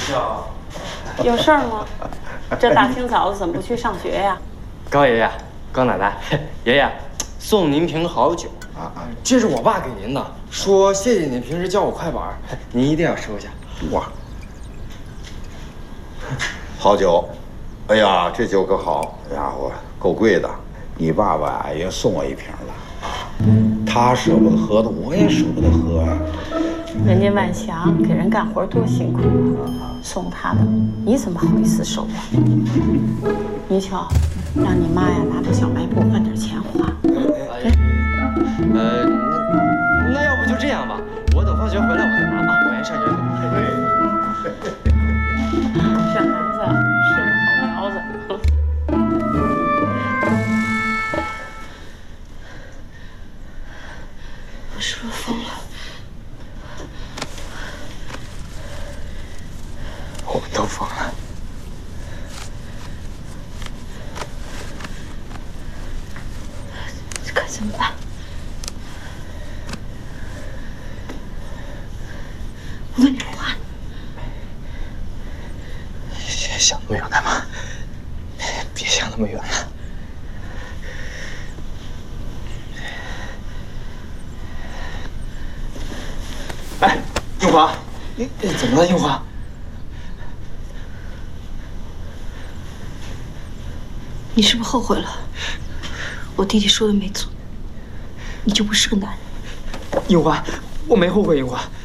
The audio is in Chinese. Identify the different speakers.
Speaker 1: 校。
Speaker 2: 有事儿吗？这大清早的怎么不去上学呀？
Speaker 3: 高爷爷、高奶奶，爷爷送您瓶好酒啊！这是我爸给您的，说谢谢您平时教我快板，您一定要收下。
Speaker 4: 哇，好酒！哎呀，这酒可好，家伙够贵的。你爸爸啊也送我一瓶了，他舍不得喝的，我也舍不得喝呀。
Speaker 2: 人家万祥给人干活多辛苦啊，送他的，你怎么好意思收啊？你瞧，让你妈呀拿着小卖部换点钱花。
Speaker 3: 那要不就这样吧，我等放学回来我再拿啊，我先上学去。
Speaker 2: 这孩子是个好苗子。
Speaker 5: 我是不是疯了？
Speaker 3: 我们都疯了。
Speaker 5: 这可怎么办？我问你话。
Speaker 3: 想那么远干嘛？别想那么远了。哎，映华，你怎么了，映华？
Speaker 5: 你是不是后悔了？我弟弟说的没错，你就不是个男人。
Speaker 3: 映华，我没后悔，映华。